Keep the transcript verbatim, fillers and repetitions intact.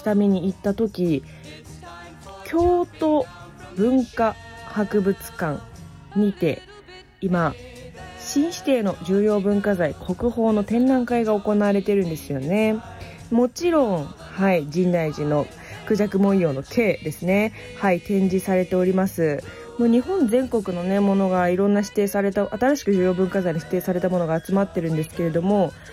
ために行った時、京都文化博物館にて今新指定の重要文化財国宝の展覧会が行われてるんですよね。もちろん、はい、深大寺の孔雀文様の手ですね、はい、展示されております。もう日本全国のねものがいろんな指定された、新しく重要文化財に指定されたものが集まってるんですけれども、